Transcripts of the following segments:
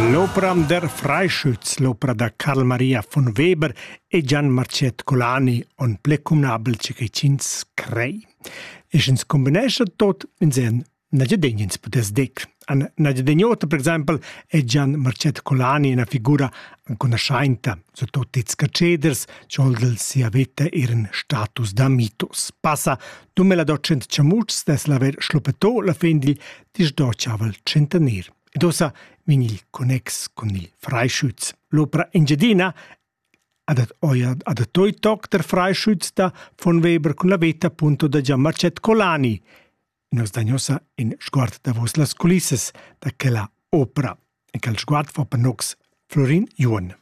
L'opera der Freischütz, l'opera da Karl Maria von Weber e Gian Marcet Colani on plecumnabel cicecins crei. Eschens combinescha tot in sen nagedegnins potes dec. An nagedegnota, per esempio, è Gian Marcet Colani una figura conoscienta, so tot its caceders, cioldel si aveta ihren status da mitos. Passa 2200 ciamuts des l'aver schluppetò la fendil dis dociavel centenir. Ed ossa il connex con il Freischütz. L'opera Engiadina ad toi toc der Freischütz da von Weber con la veta appunto da Gian Marcet Colani. Nos dagnosa in sguard da vos las culisses da quella opera. E quel sguard fa per nox Florin Juan.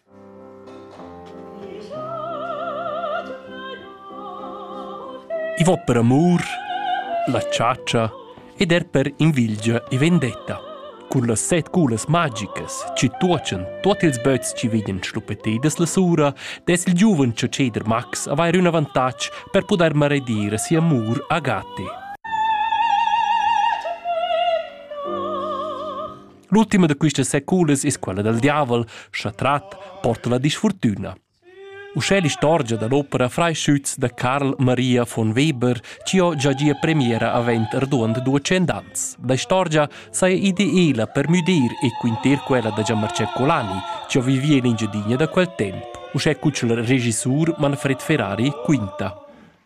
I vo per amor, la ciaccia ed per invidia e vendetta. Con le 7 culas magicas, ci tuocen tutti ils böts ci viden schluppetidas la sura, des il giuven ceder Max avair un avantage per poder maredire si amor a gatti. L'ultima de queste 7 culas es quella del diavol, Schatrat, porta la disfortuna. Uscè l'istorgia dall'opera Freischütz da Karl Maria von Weber, ci ho già gia premiera avent arduand 200 ans. La istorgia sai ideela per mudir e quinter quella da Gian Marcet Colani, ci ho vivia l'ingedigna da quel tempo. Uscè cuccia il regisseur Manfred Ferrari quinta.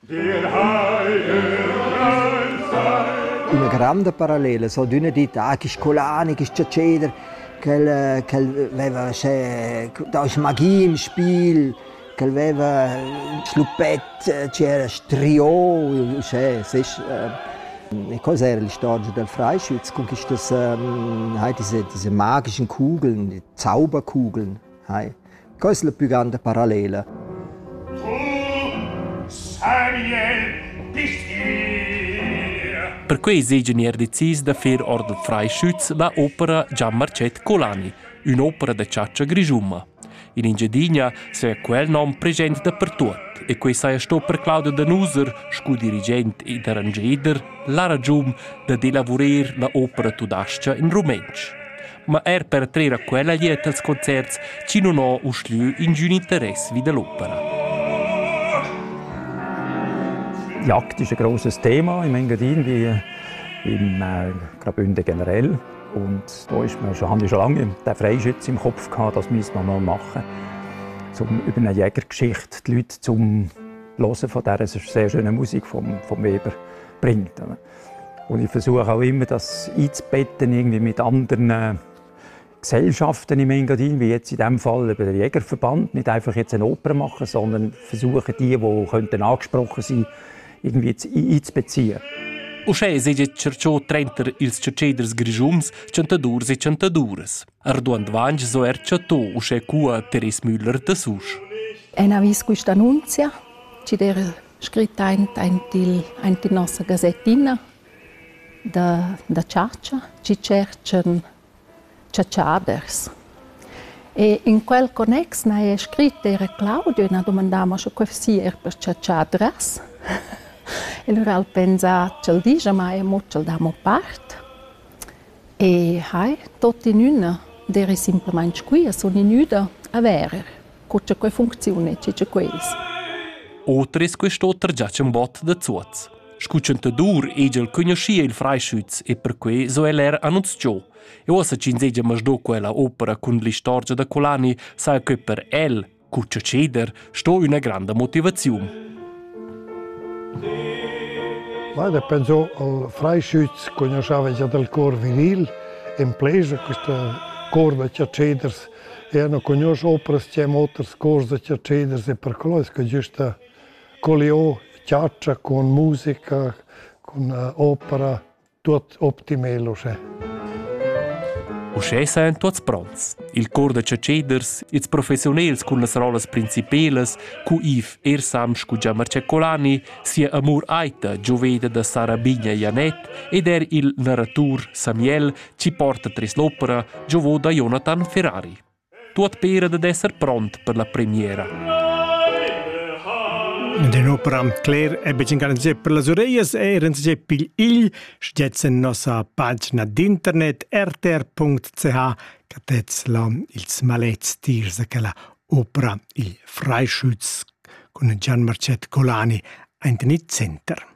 Una grande parallela, so d'una dita, che Colani, che Ceder, che aveva da magia im Spiel, che aveva sluppet, c'era strio, e cosa era la storia del Freischütz? Con diese magischen Kugeln, die Zauberkugeln. Questa è la più grande parallela. Per cui esegenier decis da fer or del Freischütz la opera Gian Marcet Colani, un'opera da ciaccia grigiuma. In Engiadina sia quel nom present dappertut e quei saia sto per Claudio Danuser, scudirigent ed arrangeder, la ragione da delavorer la opera tudascia in rumensch. Ma per trera quella lieta als concerts ci non ho usliu in giun interesse wie dell'opera. Jagd ist ein grosses Thema im Engadin wie im Graubünden generell. Und da habe ich schon lange den Freischütz im Kopf gehabt, das müssen wir mal machen. Über eine Jägergeschichte die Leute zum Hören von dieser sehr schönen Musik vom Weber bringt. Und ich versuche auch immer, das einzubetten irgendwie mit anderen Gesellschaften im Engadin, wie jetzt in diesem Fall über den Jägerverband. Nicht einfach jetzt eine Oper machen, sondern versuchen, die angesprochen sein irgendwie einzubeziehen. Uscè segge cerciò trenter ils ceders grigiums, centadurs e centadures. Arduand vange so cerciatò uscè cua Teres Müller da Susch. En avis questa annunzia, ci era scritta in nostra gazzettina da ciaccia, ci cercano ciacciaders. E in quel connex è scritto era Claudio, e domandavamo se questo era per ciacciadras. E allora ho pensato che il dice, ma è molto da parte. E tutti in una, era semplicemente qui, sono in una a vedere come funziona, c'è questo. Oltre a questo, già c'è un bot da zuoz. Scucciantadur egel conoscia il Freischütz e per cui so l'era annunziò. E ora ci insegna masdo quella opera con l'istorgia da Colani, sai che per el, cuccia ceder, sto una grande motivazione. Guarda, penso al Freischütz, conosceva già del cor viril, in plesa questa cor da ceders, e non conosce opere che motors cor da ceders, e per quello è che giusto colio ciaccia con musica, con opera, tutto ottimelo. Uscè sain tuots pronts. Il cor de ceders, ils professionels con las rolas principelas, cu Yves Ersam scu Gian Marcet Colani, sia Amor Aita, gioveda da Sara Bigna Janet, ed il narratur Samuel ci porta tris l'opera, giovò da Jonathan Ferrari. Tuot pera ad esser pront per la premiera. Un'opera Claire e becincaranze per las oreias e renze pil il sgetsen nossa pagina d'internet rtr.ch catez la ils malets tirs che la opera il Freischütz con Gian Marcet Colani ein tenit center.